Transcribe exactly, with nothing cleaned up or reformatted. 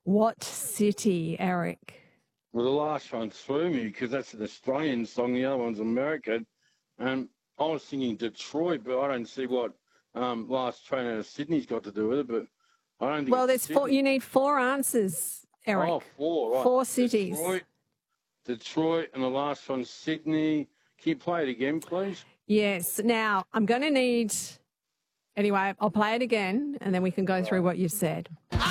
What city, Eric? Well, the last one threw me because that's an Australian song. The other one's American. And I was singing Detroit, but I don't see what um, last train out of Sydney's got to do with it. But I don't think Well, it's there's four. Sydney. You need four answers, Eric. Oh, four, right. Four cities. Detroit, Detroit, and the last one's Sydney. Can you play it again, please? Yes. Now, I'm going to need... Anyway, I'll play it again, and then we can go through what you've said.